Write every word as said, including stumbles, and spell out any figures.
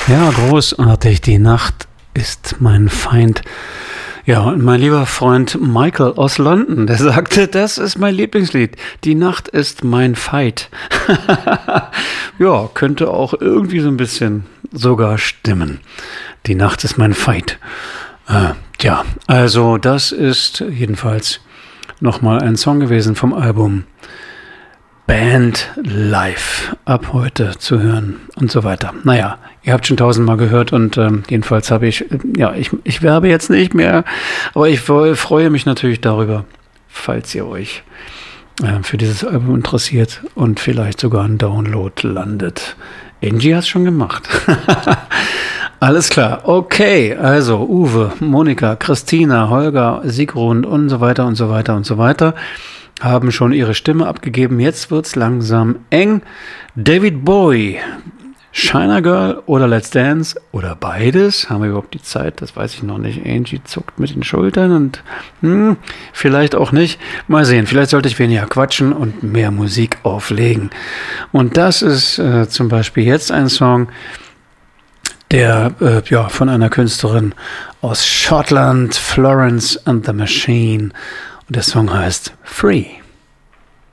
Ja, großartig. Die Nacht ist mein Feind. Ja, und mein lieber Freund Michael aus London, der sagte, das ist mein Lieblingslied. Die Nacht ist mein Fight. Ja, könnte auch irgendwie so ein bisschen sogar stimmen. Die Nacht ist mein Fight. Äh, ja, also das ist jedenfalls nochmal ein Song gewesen vom Album Band Live, ab heute zu hören und so weiter. Naja, ihr habt schon tausendmal gehört und ähm, jedenfalls habe ich, äh, ja, ich, ich werbe jetzt nicht mehr, aber ich freue mich natürlich darüber, falls ihr euch äh, für dieses Album interessiert und vielleicht sogar ein Download landet. Angie hat es schon gemacht. Alles klar, okay, also Uwe, Monika, Christina, Holger, Sigrun und so weiter und so weiter und so weiter haben schon ihre Stimme abgegeben. Jetzt wird's langsam eng. David Bowie, China Girl oder Let's Dance oder beides? Haben wir überhaupt die Zeit? Das weiß ich noch nicht. Angie zuckt mit den Schultern und hm, vielleicht auch nicht. Mal sehen, vielleicht sollte ich weniger quatschen und mehr Musik auflegen. Und das ist äh, zum Beispiel jetzt ein Song, der äh, ja, von einer Künstlerin aus Schottland, Florence and the Machine. Und der Song heißt Free.